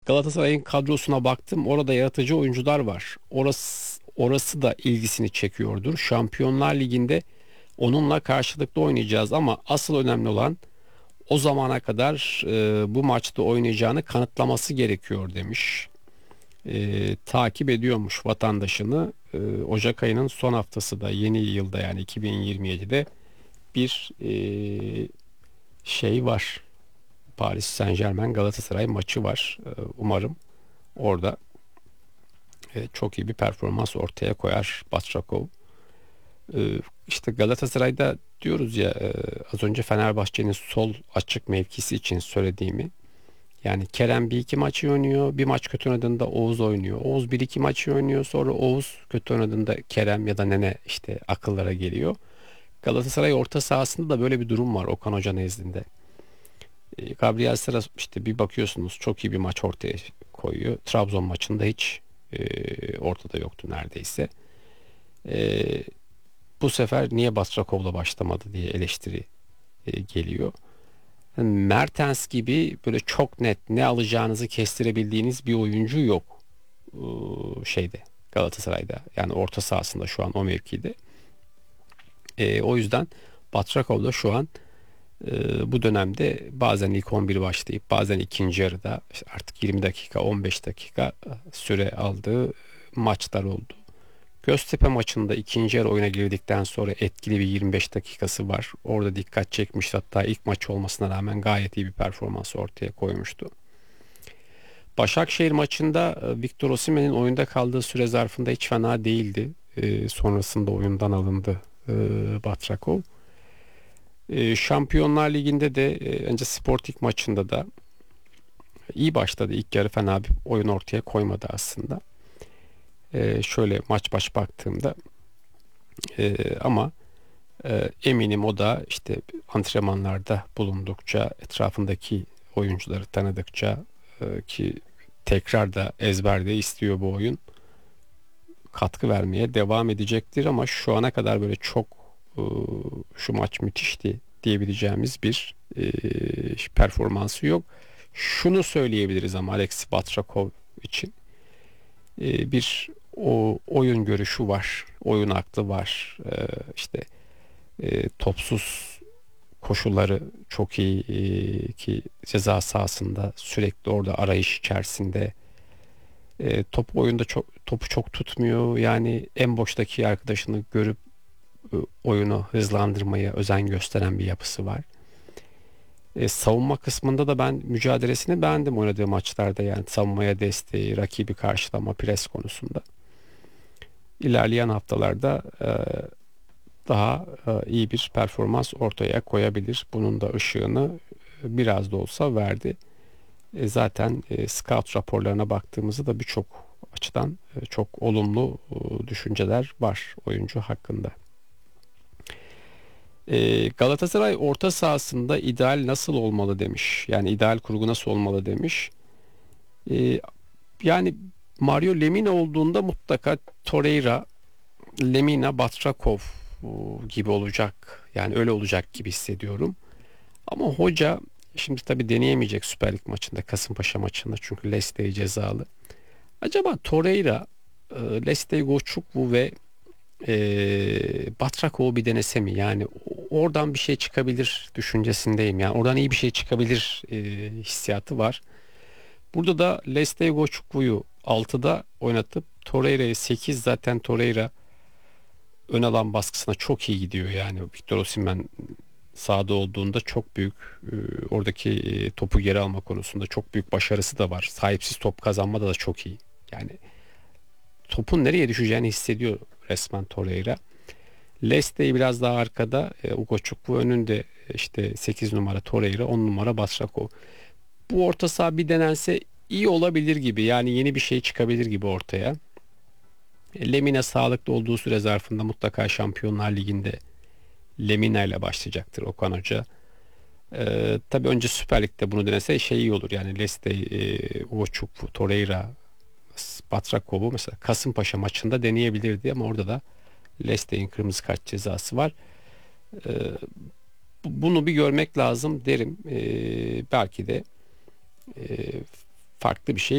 Galatasaray'ın kadrosuna baktım. Orada yaratıcı oyuncular var. Orası da ilgisini çekiyordur. Şampiyonlar Ligi'nde onunla karşılıklı oynayacağız ama asıl önemli olan o zamana kadar bu maçta oynayacağını kanıtlaması gerekiyor demiş. Takip ediyormuş vatandaşını. Ocak ayının son haftası da yeni yılda yani 2027'de bir şey var. Paris Saint-Germain Galatasaray maçı var. Umarım orada çok iyi bir performans ortaya koyar Batrakov. İşte Galatasaray'da diyoruz ya, az önce Fenerbahçe'nin sol açık mevkisi için söylediğimi. Yani Kerem bir iki maçı oynuyor. Bir maç kötü oynadığında Oğuz oynuyor. Oğuz bir iki maçı oynuyor. Sonra Oğuz kötü oynadığında Kerem ya da Nene işte akıllara geliyor. Galatasaray orta sahasında da böyle bir durum var Okan Hoca nezdinde. Gabriel Sara işte bir bakıyorsunuz çok iyi bir maç ortaya koyuyor. Trabzon maçında hiç ortada yoktu neredeyse. E, Bu sefer niye Batrakov'la başlamadı diye eleştiri geliyor. Yani Mertens gibi böyle çok net ne alacağınızı kestirebildiğiniz bir oyuncu yok şeyde Galatasaray'da. Yani orta sahasında şu an o mevkide. O yüzden Batrakov da şu an bu dönemde bazen ilk 11 başlayıp bazen ikinci yarıda işte artık 20 dakika 15 dakika süre aldığı maçlar oldu. Göztepe maçında ikinci yarı oyuna girdikten sonra etkili bir 25 dakikası var. Orada dikkat çekmişti. Hatta ilk maç olmasına rağmen gayet iyi bir performans ortaya koymuştu. Başakşehir maçında Victor Osimhen'in oyunda kaldığı süre zarfında hiç fena değildi. Sonrasında oyundan alındı Batrakov. Şampiyonlar Ligi'nde de önce Sporting maçında da iyi başladı. İlk yarı fena bir oyun ortaya koymadı aslında. Şöyle maç baş baktığımda ama eminim o da işte antrenmanlarda bulundukça etrafındaki oyuncuları tanıdıkça ki tekrar da ezberde istiyor bu oyun katkı vermeye devam edecektir ama şu ana kadar böyle çok e, şu maç müthişti diyebileceğimiz bir performansı yok. Şunu söyleyebiliriz ama Alexis Batrakov için bir o oyun görüşü var, oyun aklı var. İşte topsuz koşulları çok iyi ki ceza sahasında sürekli orada arayış içerisinde. Top oyunda topu çok tutmuyor. Yani en boştaki arkadaşını görüp oyunu hızlandırmaya özen gösteren bir yapısı var. Savunma kısmında da ben mücadelesini beğendim oynadığı maçlarda, yani savunmaya desteği, rakibi karşılama, pres konusunda. İlerleyen haftalarda daha iyi bir performans ortaya koyabilir. Bunun da ışığını biraz da olsa verdi. Zaten scout raporlarına baktığımızda da birçok açıdan çok olumlu düşünceler var oyuncu hakkında. Galatasaray orta sahasında ideal nasıl olmalı demiş. Yani ideal kurgu nasıl olmalı demiş. E, Yani Mario Lemina olduğunda mutlaka Torreira, Lemina, Batrakov gibi olacak. Yani öyle olacak gibi hissediyorum. Ama hoca şimdi tabii deneyemeyecek Süper Lig maçında, Kasımpaşa maçında, çünkü Leicester cezalı. Acaba Torreira, Leicester Goçukwu ve Batrakov'u bir denese mi? Yani oradan bir şey çıkabilir düşüncesindeyim. Yani oradan iyi bir şey çıkabilir hissiyatı var. Burada da Leicester Goçukwu'yu 6'da oynatıp Torreira'yı 8, zaten Torreira ön alan baskısına çok iyi gidiyor. Yani Victor Osimhen sahada olduğunda çok büyük oradaki topu geri alma konusunda çok büyük başarısı da var. Sahipsiz top kazanmada da çok iyi. Yani topun nereye düşeceğini hissediyor resmen Torreira. Leste'yi biraz daha arkada, Ugochukwu önünde, işte 8 numara Torreira, 10 numara Batshuayi. Bu orta saha bir denense iyi olabilir gibi. Yani yeni bir şey çıkabilir gibi ortaya. Lemina sağlıklı olduğu süre zarfında mutlaka Şampiyonlar Ligi'nde Lemina ile başlayacaktır Okan Hoca. Tabii önce Süper Lig'de bunu denese şey iyi olur. Yani Leicester, Ugochukwu, Torreira, Batrakov'u mesela Kasımpaşa maçında deneyebilirdi ama orada da Leicester'in kırmızı kart cezası var. Ee, Bunu bir görmek lazım derim. Belki de e, farklı bir şey